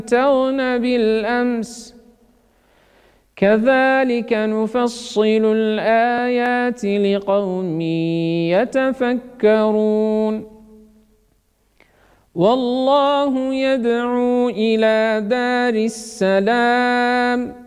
تمترن بالأمس كذلك نفصل الآيات لقوم يتفكرون والله يدعو إلى دار السلام